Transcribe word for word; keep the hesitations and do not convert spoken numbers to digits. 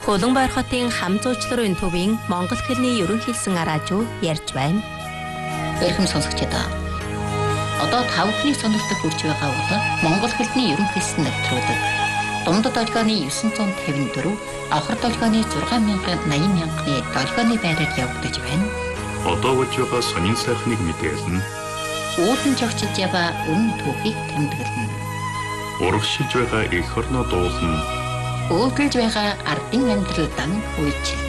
Улаанбаяр хотын хам зуучларын төвийн монгол хэлний ерөнхийлсөн араажуу ярьж байна. Эрхэм сонсогчдоо. Одоо та бүхний сонирхдаг хүрч байгаа бол монгол хэлний ерөнхийлсөн нэвтрүүлэг. Дундад долгионы дев'ять п'ятьдесят четыре, авахар долгионы шесть мянга восемьдесят мянганы долгионы байраар явагдаж байна. Одоо болж байгаа сонин сайхныг мэдээлнэ. Үүдэн жогчж яваа үнэн түүхийг тэмдэглэнэ. Урагшилж байгаа эх орноо дуулна. Өөдөлж байгаа ардын амьдрал дан үйлчлэнэ.